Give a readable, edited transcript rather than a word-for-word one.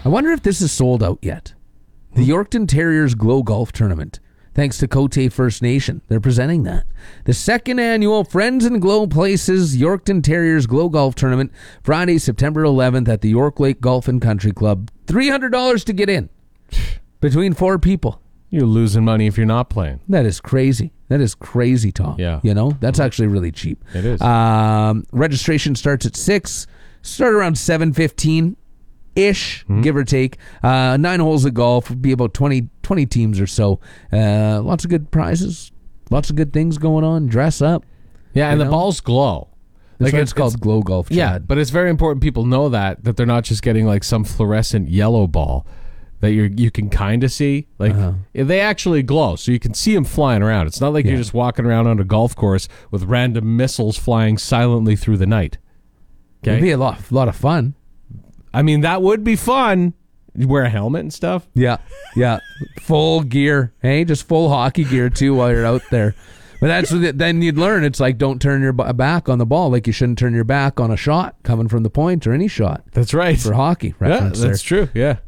I wonder if this is sold out yet. The Yorkton Terriers Glow Golf Tournament. Thanks to Cote First Nation. They're presenting that. The second annual Friends and Glow Places Yorkton Terriers Glow Golf Tournament, Friday, September 11th at the York Lake Golf and Country Club. $300 to get in. Between 4 people. You're losing money if you're not playing. That is crazy. That is crazy, Tom. Yeah. You know, that's actually really cheap. It is. Registration starts at 6. Start around 7:15-ish, give or take. 9 holes of golf. Be about 20 teams or so. Lots of good prizes. Lots of good things going on. Dress up. Yeah, and the balls glow. That's why it's called Glow Golf. Chad. Yeah, but it's very important people know that they're not just getting like some fluorescent yellow ball that you can kind of see. Like they actually glow, so you can see them flying around. It's not like you're just walking around on a golf course with random missiles flying silently through the night. Okay? It'd be a lot of fun. I mean, that would be fun. You wear a helmet and stuff. Yeah. Full gear. Hey, just full hockey gear too while you're out there. But that's then you'd learn. It's like don't turn your back on the ball. Like you shouldn't turn your back on a shot coming from the point or any shot. That's right. For hockey. Yeah, that's true. Yeah.